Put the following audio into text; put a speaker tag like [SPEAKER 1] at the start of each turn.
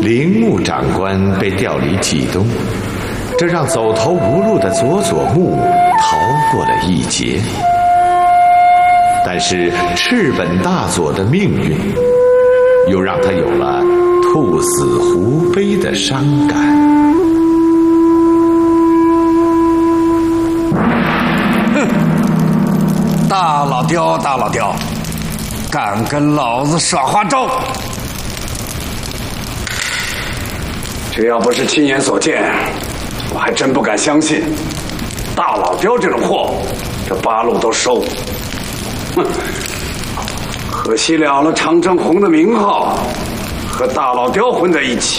[SPEAKER 1] 铃木长官被调离冀东，这让走投无路的佐佐木逃过了一劫。但是赤本大佐的命运，又让他有了兔死狐悲的伤感。
[SPEAKER 2] 哼！大老刁，大老刁，敢跟老子耍花招！这要不是亲眼所见，我还真不敢相信，大老刁这种货，这八路都收。哼！可惜了长城红的名号，和大老刁混在一起。